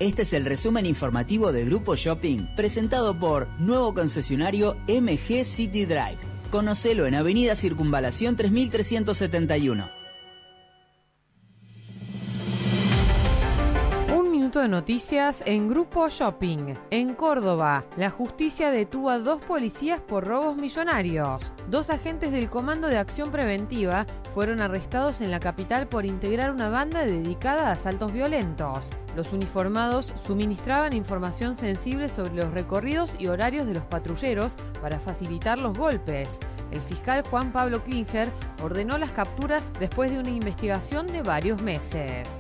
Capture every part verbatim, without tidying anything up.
Este es el resumen informativo de Grupo Shopping, presentado por nuevo concesionario M G City Drive. Conocelo en Avenida Circunvalación tres mil trescientos setenta y uno. De noticias en Grupo Shopping. En Córdoba, la justicia detuvo a dos policías por robos millonarios. Dos agentes del Comando de Acción Preventiva fueron arrestados en la capital por integrar una banda dedicada a asaltos violentos. Los uniformados suministraban información sensible sobre los recorridos y horarios de los patrulleros para facilitar los golpes. El fiscal Juan Pablo Klinger ordenó las capturas después de una investigación de varios meses.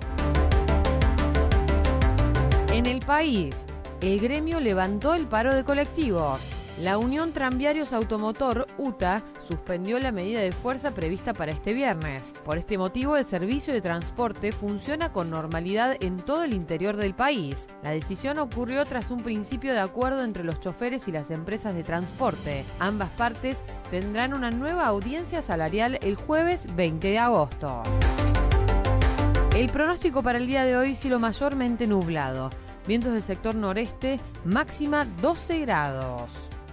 En el país, el gremio levantó el paro de colectivos. La Unión Tranviarios Automotor, U T A, suspendió la medida de fuerza prevista para este viernes. Por este motivo, el servicio de transporte funciona con normalidad en todo el interior del país. La decisión ocurrió tras un principio de acuerdo entre los choferes y las empresas de transporte. Ambas partes tendrán una nueva audiencia salarial el jueves veinte de agosto. El pronóstico para el día de hoy, cielo mayormente nublado. Vientos del sector noreste, máxima doce grados.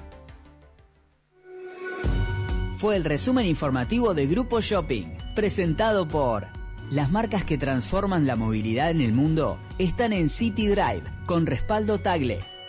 Fue el resumen informativo de Grupo Shopping, presentado por... Las marcas que transforman la movilidad en el mundo están en City Drive, con respaldo Tagle.